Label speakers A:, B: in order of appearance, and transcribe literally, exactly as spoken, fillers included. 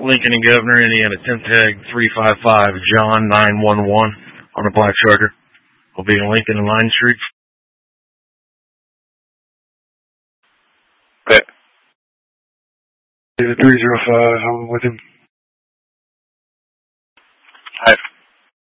A: Lincoln and Governor, Indiana, temp tag three five five, John nine one one on a black Charger. Will be in Lincoln and Line Street.
B: Okay.
C: three zero five, I'm with him.